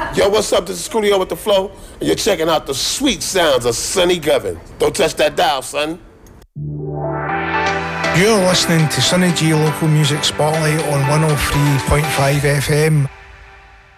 Yo, what's up? This is Coolio with the Flow, and you're checking out the sweet sounds of Sonny Govin. Don't touch that dial, son. You're listening to Sonny G Local Music Spotlight on 103.5 FM.